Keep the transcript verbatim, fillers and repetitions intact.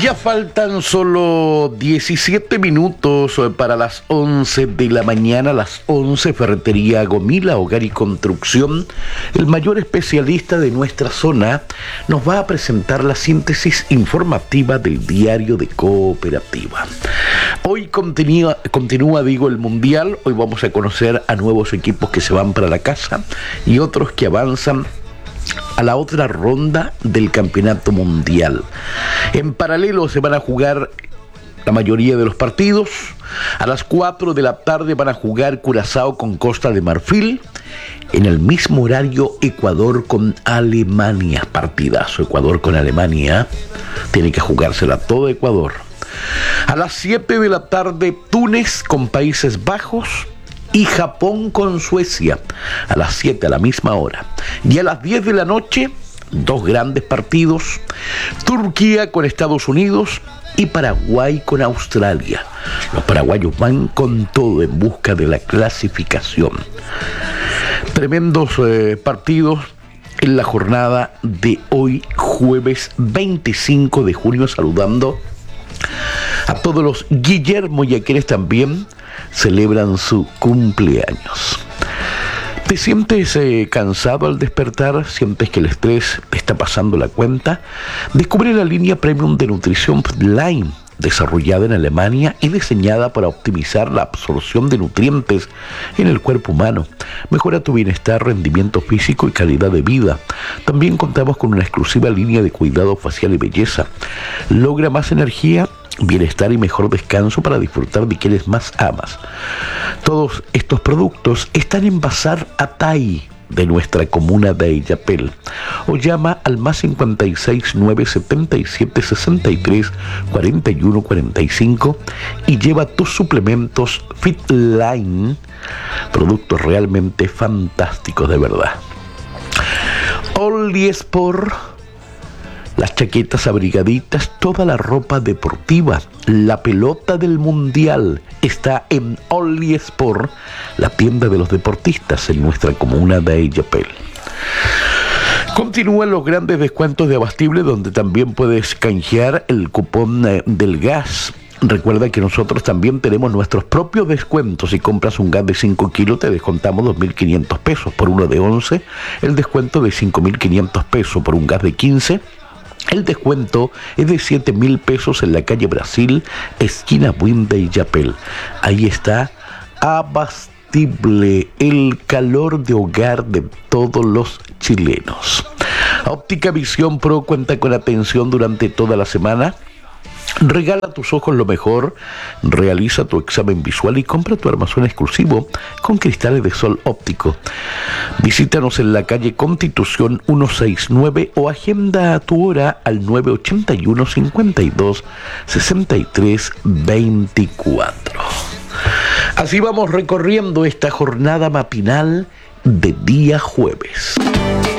Ya faltan solo diecisiete minutos para las once de la mañana, las once, Ferretería Gomila, Hogar y Construcción. El mayor especialista de nuestra zona nos va a presentar la síntesis informativa del diario de Cooperativa. Hoy continúa, continúa, digo, el Mundial. Hoy vamos a conocer a nuevos equipos que se van para la casa y otros que avanzan a la otra ronda del Campeonato Mundial. En paralelo se van a jugar la mayoría de los partidos. A las cuatro de la tarde van a jugar Curazao con Costa de Marfil. En el mismo horario, Ecuador con Alemania. Partidazo, Ecuador con Alemania. Tiene que jugársela todo Ecuador. A las siete de la tarde, Túnez con Países Bajos. Y Japón con Suecia, a las siete, a la misma hora. Y a las diez de la noche, dos grandes partidos: Turquía con Estados Unidos y Paraguay con Australia. Los paraguayos van con todo en busca de la clasificación. Tremendos eh, partidos en la jornada de hoy, jueves veinticinco de junio, saludando a todos los Guillermo y a quienes también celebran su cumpleaños. ¿Te sientes eh, cansado al despertar? ¿Sientes que el estrés te está pasando la cuenta? Descubre la línea Premium de Nutrición Line, desarrollada en Alemania y diseñada para optimizar la absorción de nutrientes en el cuerpo humano. Mejora tu bienestar, rendimiento físico y calidad de vida. También contamos con una exclusiva línea de cuidado facial y belleza. Logra más energía, bienestar y mejor descanso para disfrutar de quienes más amas. Todos estos productos están en Bazar Atay de nuestra comuna de Illapel, o llama al más cincuenta y seis, nueve setenta y siete, sesenta y tres, cuarenta y uno, cuarenta y cinco y lleva tus suplementos Fitline, productos realmente fantásticos, de verdad. Only Sport, las chaquetas abrigaditas, toda la ropa deportiva, la pelota del Mundial está en Only Sport, la tienda de los deportistas en nuestra comuna de Illapel. Continúan los grandes descuentos de Abastible, donde también puedes canjear el cupón eh, del gas. Recuerda que nosotros también tenemos nuestros propios descuentos. Si compras un gas de cinco kilos, te descontamos dos mil quinientos pesos. Por uno de once, el descuento de cinco mil quinientos pesos. Por un gas de quince, el descuento es de siete mil pesos en la calle Brasil, esquina Buin de Illapel. Ahí está Abastible, el calor de hogar de todos los chilenos. Óptica Visión Pro cuenta con atención durante toda la semana. Regala a tus ojos lo mejor, realiza tu examen visual y compra tu armazón exclusivo con cristales de sol óptico. Visítanos en la calle Constitución ciento sesenta y nueve o agenda tu hora al nueve ochenta y uno, cincuenta y dos, sesenta y tres, veinticuatro. Así vamos recorriendo esta jornada matinal de día jueves.